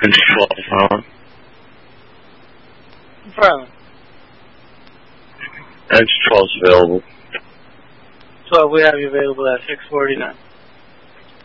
And 12 on. No problem. And 12's available. 12, we have you available at 649.